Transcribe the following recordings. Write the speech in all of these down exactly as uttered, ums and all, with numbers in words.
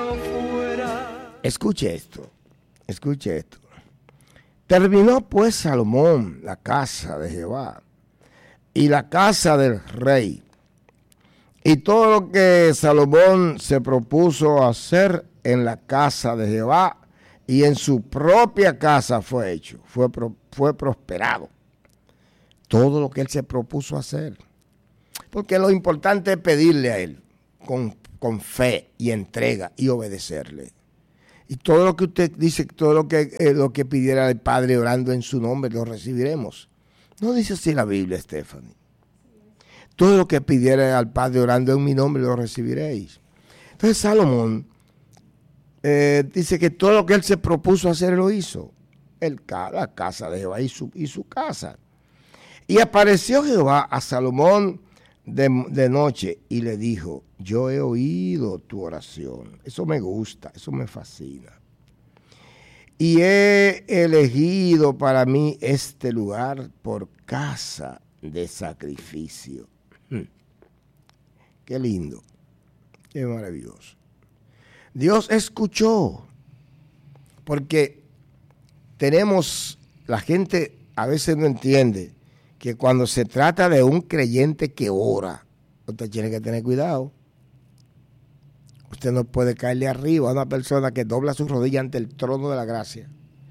fuera. Escuche esto, escuche esto. Terminó pues Salomón la casa de Jehová y la casa del rey, y todo lo que Salomón se propuso hacer en la casa de Jehová y en su propia casa fue hecho, fue, fue prosperado. Todo lo que él se propuso hacer. Porque lo importante es pedirle a él con, con fe y entrega y obedecerle. Y todo lo que usted dice, todo lo que, eh, lo que pidiera al Padre orando en su nombre, lo recibiremos. No dice así la Biblia, Stephanie. Todo lo que pidiera al Padre orando en mi nombre, lo recibiréis. Entonces Salomón eh, dice que todo lo que él se propuso hacer, lo hizo. El, la casa de Jehová y su, y su casa. Y apareció Jehová a Salomón de, de noche y le dijo, yo he oído tu oración. Eso me gusta, eso me fascina. Y he elegido para mí este lugar por casa de sacrificio. Hmm. Qué lindo, qué maravilloso. Dios escuchó, porque tenemos, la gente a veces no entiende que cuando se trata de un creyente que ora, usted tiene que tener cuidado. Usted no puede caerle arriba a una persona que dobla su rodilla ante el trono de la gracia.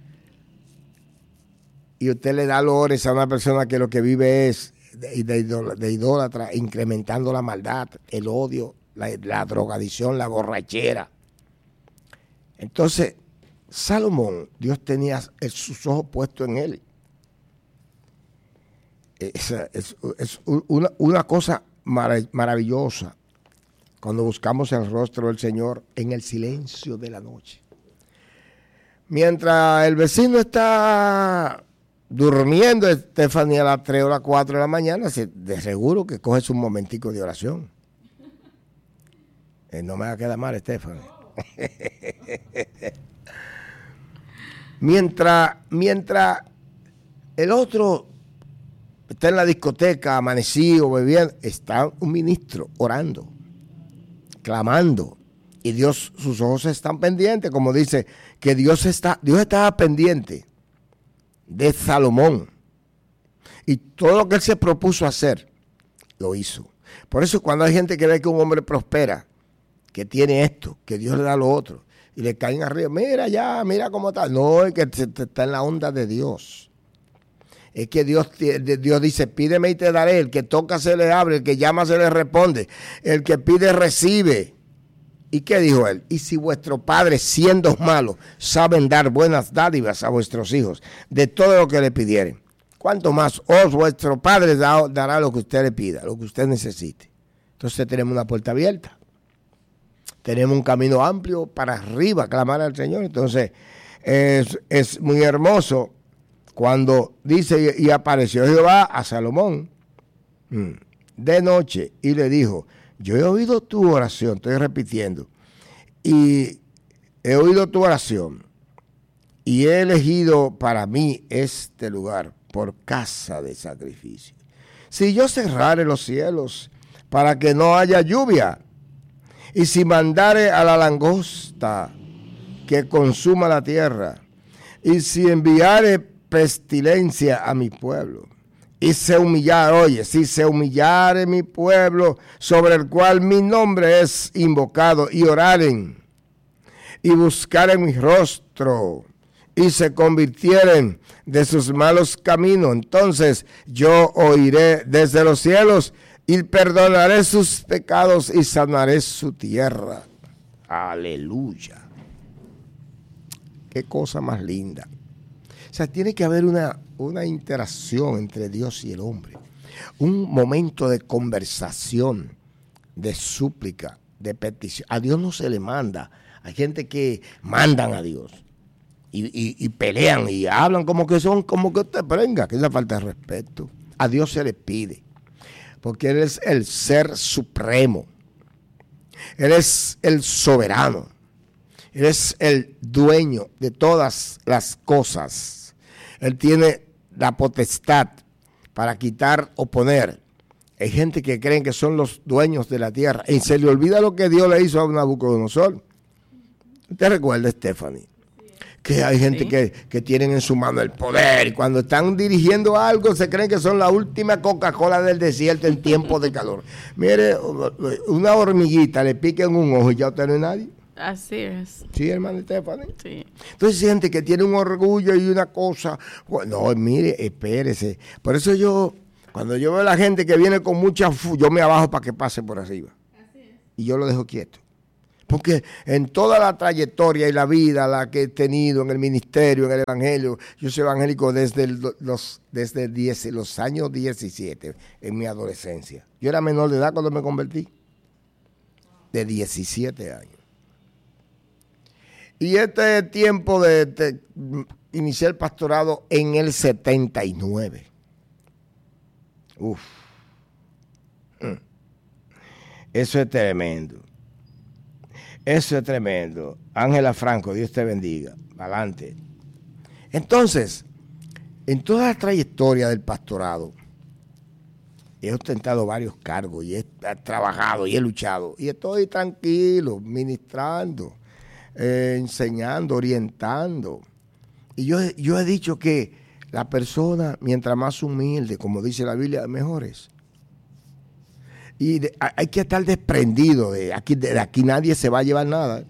Y usted le da lores a una persona que lo que vive es de, de, de idólatra, incrementando la maldad, el odio, la, la drogadicción, la borrachera. Entonces, Salomón, Dios tenía sus ojos puestos en él. Es, es, es una, una cosa marav- maravillosa cuando buscamos el rostro del Señor en el silencio de la noche. Mientras el vecino está durmiendo, Estefanía, a las tres o las cuatro de la mañana, de seguro que coges un momentico de oración. Eh, no me va a quedar mal, Estefanía. mientras, mientras el otro está en la discoteca, amanecido, bebiendo, está un ministro orando, clamando, y Dios, sus ojos están pendientes, como dice, que Dios está, Dios estaba pendiente de Salomón, y todo lo que él se propuso hacer, lo hizo. Por eso cuando hay gente que ve que un hombre prospera, que tiene esto, que Dios le da lo otro, y le caen arriba, mira ya, mira cómo está, no, es que está en la onda de Dios. Es que Dios, Dios dice, pídeme y te daré, el que toca se le abre, el que llama se le responde, el que pide recibe. ¿Y qué dijo él? Y si vuestro Padre, siendo malo, saben dar buenas dádivas a vuestros hijos, de todo lo que le pidieren, ¿cuánto más os vuestro Padre da, dará lo que usted le pida, lo que usted necesite? Entonces tenemos una puerta abierta, tenemos un camino amplio para arriba, clamar al Señor. Entonces es, es muy hermoso cuando dice, y apareció Jehová a Salomón de noche y le dijo, yo he oído tu oración, estoy repitiendo, y he oído tu oración y he elegido para mí este lugar por casa de sacrificio. Si yo cerrare los cielos para que no haya lluvia, y si mandare a la langosta que consuma la tierra, y si enviare pestilencia a mi pueblo, y se humillar, oye, si se humillare mi pueblo, sobre el cual mi nombre es invocado, y oraren, y buscaren mi rostro, y se convirtieren de sus malos caminos, entonces yo oiré desde los cielos, y perdonaré sus pecados, y sanaré su tierra. Aleluya. Qué cosa más linda. O sea, tiene que haber una, una interacción entre Dios y el hombre. Un momento de conversación, de súplica, de petición. A Dios no se le manda. Hay gente que mandan a Dios y, y, y pelean y hablan como que son, como que usted venga, que es la falta de respeto. A Dios se le pide, porque Él es el ser supremo. Él es el soberano. Él es el dueño de todas las cosas. Él tiene la potestad para quitar o poner. Hay gente que creen que son los dueños de la tierra y se le olvida lo que Dios le hizo a Nabucodonosor. ¿Te recuerdas, Stephanie? Que hay gente sí. que, que tienen en su mano el poder y cuando están dirigiendo algo se creen que son la última Coca-Cola del desierto en tiempos de calor. Mire, una hormiguita le pica en un ojo y ya usted no es nadie. Así es. Sí, hermano Stephanie. Sí. Entonces hay gente que tiene un orgullo y una cosa. Bueno, no, mire, espérese. Por eso yo, cuando yo veo a la gente que viene con mucha fu, yo me abajo para que pase por arriba. Así es. Y yo lo dejo quieto. Porque en toda la trayectoria y la vida la que he tenido en el ministerio, en el evangelio, yo soy evangélico desde, el, los, desde diez, los años diecisiete, en mi adolescencia. Yo era menor de edad cuando me convertí, de diecisiete años. Y este tiempo de, de inicié el pastorado en el setenta y nueve. Uf. Eso es tremendo. Eso es tremendo. Ángela Franco, Dios te bendiga. Adelante. Entonces, en toda la trayectoria del pastorado, he ostentado varios cargos y he trabajado y he luchado. Y estoy tranquilo, ministrando, eh, enseñando, orientando. Y yo, yo he dicho que la persona, mientras más humilde, como dice la Biblia, mejor es. Y de, hay que estar desprendido. De aquí, de aquí nadie se va a llevar nada.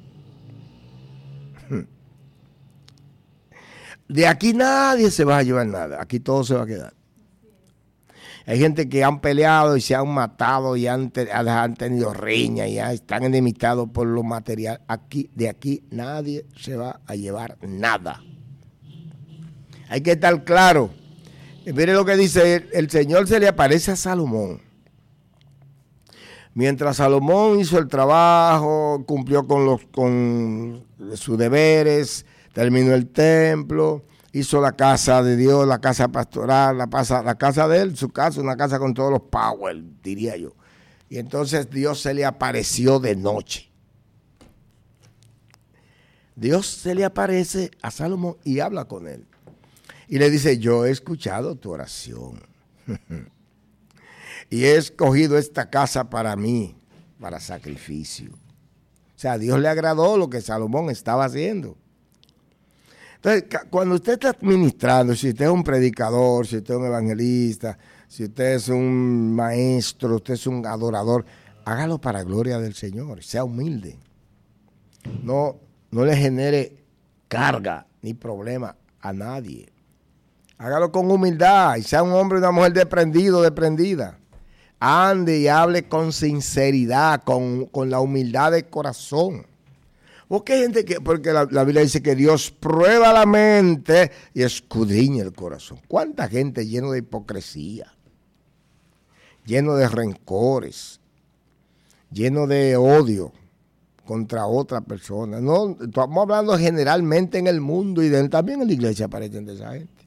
De aquí nadie se va a llevar nada. Aquí todo se va a quedar. Hay gente que han peleado y se han matado y han, te, han tenido riña y ya están enemitados por lo material. Aquí, de aquí nadie se va a llevar nada. Hay que estar claro. Mire lo que dice, el, el Señor se le aparece a Salomón. Mientras Salomón hizo el trabajo, cumplió con, los, con sus deberes, terminó el templo, hizo la casa de Dios, la casa pastoral, la casa, la casa de él, su casa, una casa con todos los power, diría yo. Y entonces Dios se le apareció de noche. Dios se le aparece a Salomón y habla con él. Y le dice, yo he escuchado tu oración. Y he escogido esta casa para mí, para sacrificio. O sea, a Dios le agradó lo que Salomón estaba haciendo. Entonces, cuando usted está administrando, si usted es un predicador, si usted es un evangelista, si usted es un maestro, usted es un adorador, hágalo para gloria del Señor, sea humilde. No, no le genere carga ni problema a nadie. Hágalo con humildad y sea un hombre o una mujer desprendido, desprendida. Ande y hable con sinceridad, con, con la humildad de corazón. Porque hay gente que, porque la, la Biblia dice que Dios prueba la mente y escudriña el corazón. ¿Cuánta gente llena de hipocresía? Lleno de rencores, lleno de odio contra otra persona. No, estamos hablando generalmente en el mundo y de, también en la iglesia aparecen de esa gente.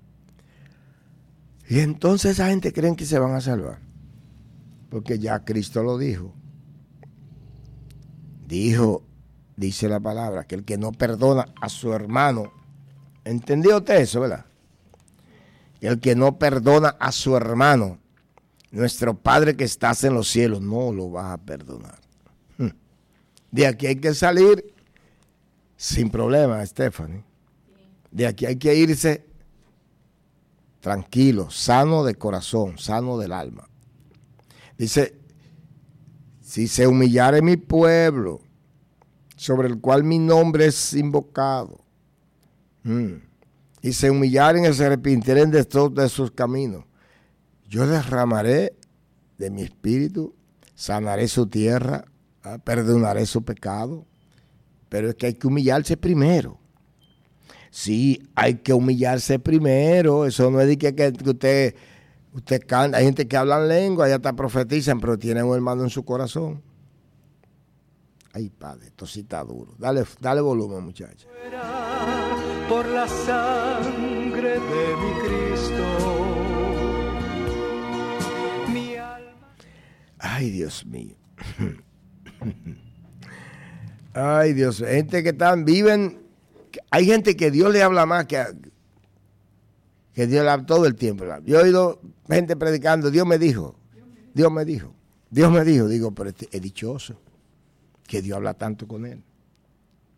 Y entonces esa gente creen que se van a salvar. Porque ya Cristo lo dijo. Dijo, dice la palabra, que el que no perdona a su hermano, ¿entendió usted eso, verdad? El que no perdona a su hermano, nuestro Padre que estás en los cielos, no lo va a perdonar. De aquí hay que salir sin problema, Stephanie. De aquí hay que irse tranquilo, sano de corazón, sano del alma. Dice, si se humillare mi pueblo, sobre el cual mi nombre es invocado, mm, y se humillaren y se arrepintieren de todos de sus caminos, yo derramaré de mi espíritu, sanaré su tierra, ¿ah? Perdonaré su pecado. Pero es que hay que humillarse primero. Sí, hay que humillarse primero. Eso no es de que, que usted... Usted canta, hay gente que habla en lengua, ya hasta profetizan, pero tienen un hermano en su corazón. Ay, padre, esto sí está duro. Dale, dale volumen, muchachos. Por la sangre de mi Cristo. Mi alma. Ay, Dios mío. Ay, Dios. Gente que están, viven. Hay gente que Dios le habla más que a, que Dios le habla todo el tiempo. Yo he oído gente predicando, Dios me dijo, Dios me dijo, Dios me dijo, digo, pero es dichoso que Dios habla tanto con él.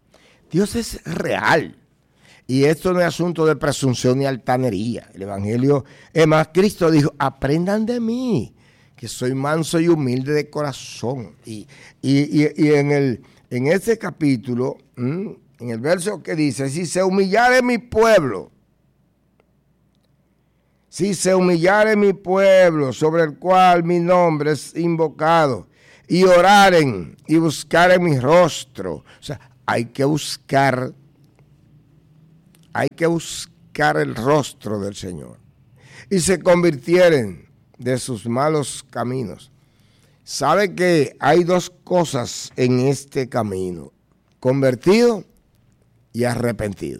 Dios es real. Y esto no es asunto de presunción ni altanería. El Evangelio, es más, Cristo dijo, aprendan de mí, que soy manso y humilde de corazón. Y, y, y, y en, el, en este capítulo, ¿m? en el verso que dice, si se humillare mi pueblo, si se humillare mi pueblo, sobre el cual mi nombre es invocado, y oraren y buscaren mi rostro. O sea, hay que buscar, hay que buscar el rostro del Señor. Y se convirtieren de sus malos caminos. Sabe que hay dos cosas en este camino: convertido y arrepentido.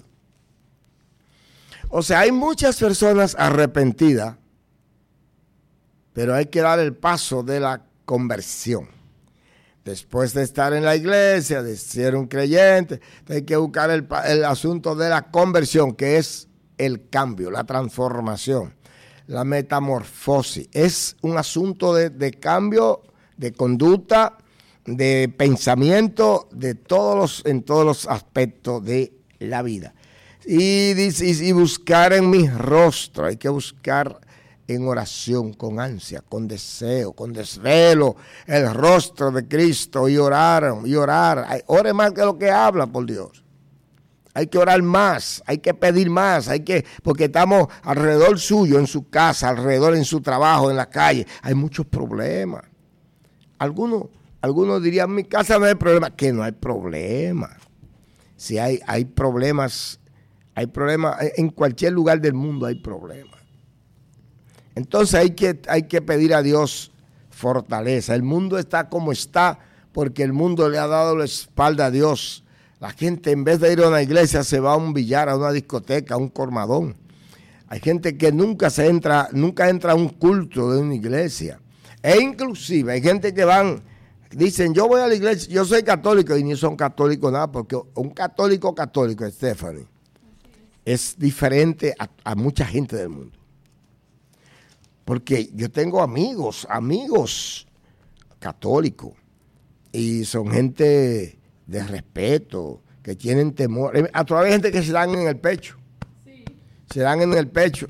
O sea, hay muchas personas arrepentidas, pero hay que dar el paso de la conversión. Después de estar en la iglesia, de ser un creyente, hay que buscar el, el asunto de la conversión, que es el cambio, la transformación, la metamorfosis. Es un asunto de, de cambio de conducta, de pensamiento, de todos los, en todos los aspectos de la vida. Y, y, y buscar en mi rostro, hay que buscar en oración, con ansia, con deseo, con desvelo, el rostro de Cristo, y orar, y orar. Ore más que lo que habla, por Dios. Hay que orar más, hay que pedir más, hay que, porque estamos alrededor suyo, en su casa, alrededor en su trabajo, en la calle. Hay muchos problemas. Algunos, algunos dirían, en mi casa no hay problema, que no hay problema. Si hay, hay problemas, hay problemas, en cualquier lugar del mundo hay problemas. Entonces hay que, hay que pedir a Dios fortaleza. El mundo está como está porque el mundo le ha dado la espalda a Dios. La gente, en vez de ir a una iglesia, se va a un billar, a una discoteca, a un colmadón. Hay gente que nunca se entra, nunca entra a un culto de una iglesia. E inclusive hay gente que van, dicen, yo voy a la iglesia, yo soy católico, y ni son católicos nada, porque un católico católico, Stephanie, es diferente a, a mucha gente del mundo. Porque yo tengo amigos, amigos católicos, y son gente de respeto, que tienen temor. A través de gente que se dan en el pecho. Sí. Se dan en el pecho.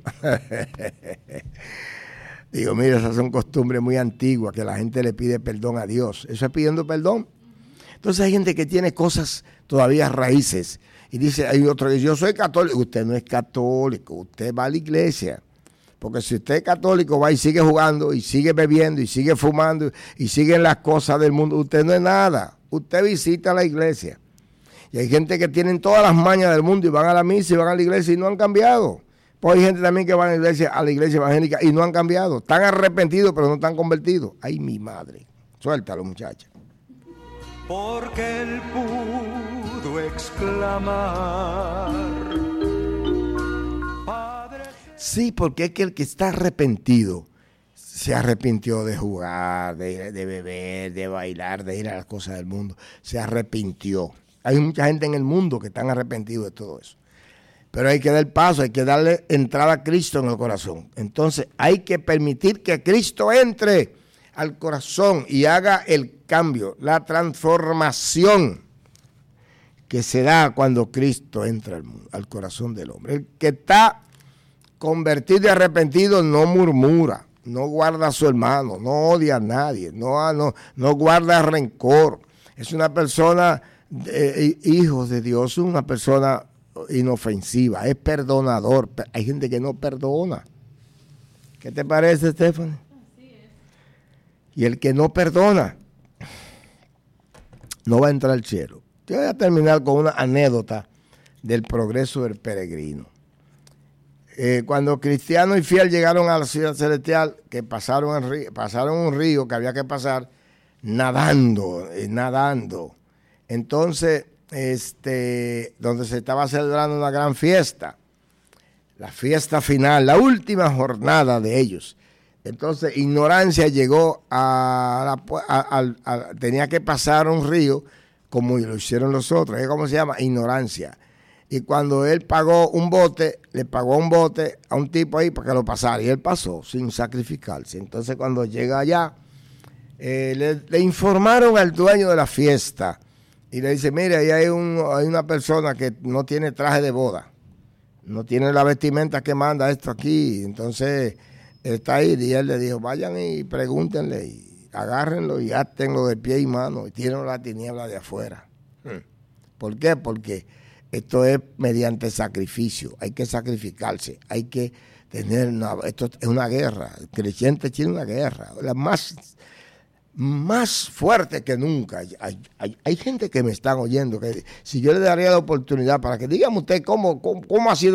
Digo, mira, esas son costumbres muy antiguas, que la gente le pide perdón a Dios. Eso es pidiendo perdón. Entonces hay gente que tiene cosas todavía raíces. Y dice, hay otro que yo soy católico. Usted no es católico, usted va a la iglesia. Porque si usted es católico, va y sigue jugando, y sigue bebiendo, y sigue fumando, y sigue en las cosas del mundo, usted no es nada. Usted visita la iglesia. Y hay gente que tienen todas las mañas del mundo y van a la misa y van a la iglesia y no han cambiado. Pues hay gente también que va a la iglesia, a la iglesia evangélica y no han cambiado. Están arrepentidos, pero no están convertidos. Ay, mi madre. Suéltalo, muchacha. Porque él pudo exclamar. Sí, porque es que el que está arrepentido se arrepintió de jugar, de, de beber, de bailar, de ir a las cosas del mundo. Se arrepintió. Hay mucha gente en el mundo que están arrepentidos de todo eso. Pero hay que dar paso, hay que darle entrada a Cristo en el corazón. Entonces hay que permitir que Cristo entre al corazón y haga el cambio, la transformación que se da cuando Cristo entra al, al corazón del hombre. El que está convertido y arrepentido no murmura, no guarda a su hermano, no odia a nadie, no, no, no guarda rencor. Es una persona, de, hijo de Dios, una persona inofensiva, es perdonador. Hay gente que no perdona. ¿Qué te parece, Stephanie? Así es. Y el que no perdona no va a entrar al cielo. Yo voy a terminar con una anécdota del progreso del peregrino. Eh, cuando cristiano y fiel llegaron a la ciudad celestial, que pasaron, el río, pasaron un río que había que pasar nadando, eh, nadando. Entonces, este, donde se estaba celebrando una gran fiesta, la fiesta final, la última jornada de ellos. Entonces, ignorancia llegó a, la, a, a, a tenía que pasar un río como lo hicieron los otros. ¿Cómo se llama? Ignorancia. Y cuando él pagó un bote, le pagó un bote a un tipo ahí para que lo pasara. Y él pasó sin sacrificarse. Entonces cuando llega allá, eh, le, le informaron al dueño de la fiesta y le dice, mire, ahí hay, un, hay una persona que no tiene traje de boda, no tiene la vestimenta que manda esto aquí. Entonces está ahí y él le dijo, vayan y pregúntenle y agárrenlo y átenlo de pie y mano y tírenlo la tiniebla de afuera. ¿Por qué? Porque esto es mediante sacrificio, hay que sacrificarse, hay que tener una, esto es una guerra, el creyente tiene una guerra, la más, más fuerte que nunca. Hay, hay, hay gente que me están oyendo, que si yo le daría la oportunidad para que dígame usted cómo, cómo, cómo ha sido